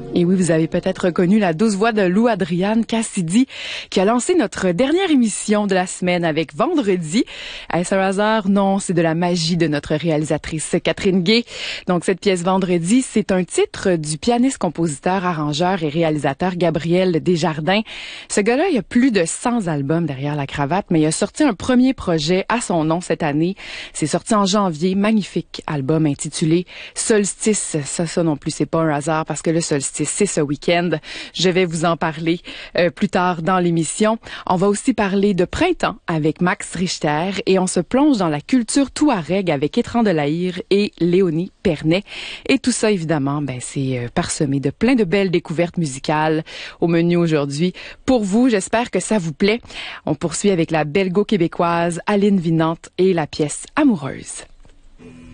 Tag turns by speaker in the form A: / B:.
A: Et oui, vous avez peut-être reconnu la douce voix de Lou Adriane Cassidy qui a lancé notre dernière émission de la semaine avec Vendredi. Est-ce un hasard? Non, c'est de la magie de notre réalisatrice Catherine Gay. Donc cette pièce Vendredi, c'est un titre du pianiste, compositeur, arrangeur et réalisateur Gabriel Desjardins. Ce gars-là, il a plus de 100 albums derrière la cravate, mais il a sorti un premier projet à son nom cette année. C'est sorti en janvier, magnifique album intitulé Solstice. Ça non plus, c'est pas un hasard parce que le solstice, c'est ce week-end. Je vais vous en parler plus tard dans l'émission. On va aussi parler de printemps avec Max Richter et on se plonge dans la culture touareg avec Étran de Lahire et Léonie Pernet. Et tout ça, évidemment, c'est parsemé de plein de belles découvertes musicales au menu aujourd'hui. Pour vous, j'espère que ça vous plaît. On poursuit avec la belgo-québécoise Aline Vinante et la pièce Amoureuse.